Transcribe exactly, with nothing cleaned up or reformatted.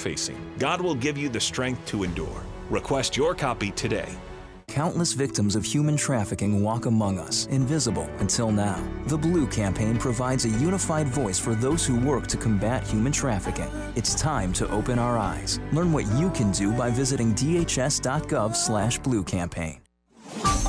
facing, God will give you the strength to endure. Request your copy today. Countless victims of human trafficking walk among us, invisible until now. The Blue Campaign provides a unified voice for those who work to combat human trafficking. It's time to open our eyes. Learn what you can do by visiting d h s dot gov slash blue campaign.